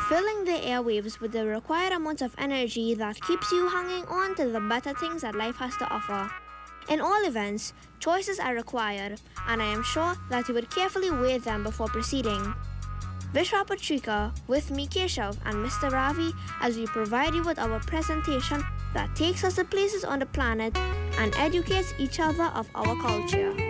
filling the airwaves with the required amounts of energy that keeps you hanging on to the better things that life has to offer. In all events, choices are required, and I am sure that you would carefully weigh them before proceeding. Vishwa Patrika, with me Keshav and Mr. Ravi, as we provide you with our presentation that takes us to places on the planet and educates each other of our culture.